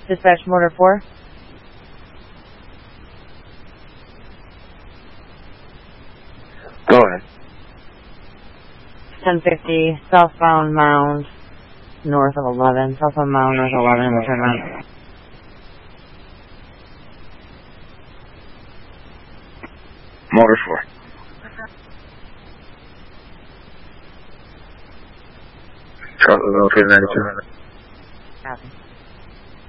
Dispatch Motor 4. Go ahead. 1050, southbound Mound, north of 11. Southbound Mound, north of 11, return right. Motor 4. Charlie Will 392. Copy.